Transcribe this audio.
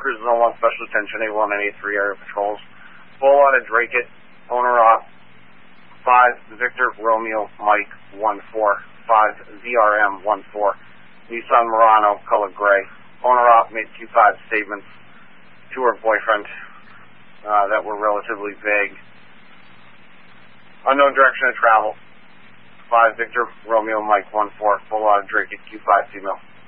Cruises on 1, special attention, A1983 area patrols. Full out of Drake-It, owner op 5 Victor Romeo Mike 14, 5 VRM 14, Nissan Murano, color gray. Owner op made Q5 statements to her boyfriend that were relatively vague. Unknown direction of travel. 5 Victor Romeo Mike 14, full out of Drake-It, Q5 female.